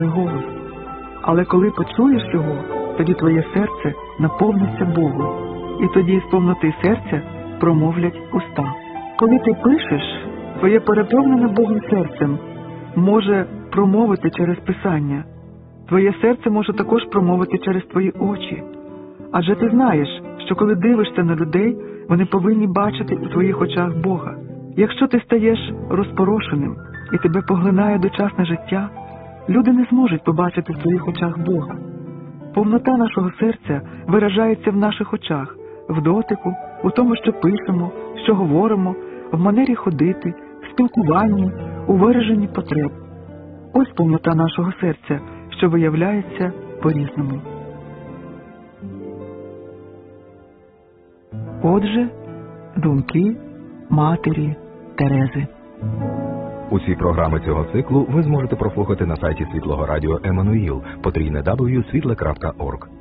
голос. Але коли почуєш його, тоді твоє серце наповниться Богом. І тоді з повноти серця промовлять уста. Коли ти пишеш, твоє переповнене Богом серцем може промовити через Писання. Твоє серце може також промовити через твої очі. Адже ти знаєш, що коли дивишся на людей, вони повинні бачити у твоїх очах Бога. Якщо ти стаєш розпорошеним і тебе поглинає дочасне життя, люди не зможуть побачити в твоїх очах Бога. Повнота нашого серця виражається в наших очах, в дотику, у тому, що пишемо, що говоримо, в манері ходити, в спілкуванні, у вираженні потреб. Ось повнота нашого серця, що виявляється по-різному. Отже, думки матері Терези. Усі програми цього циклу ви зможете прослухати на сайті Світлого Радіо Еммануїл, www.світле.орг.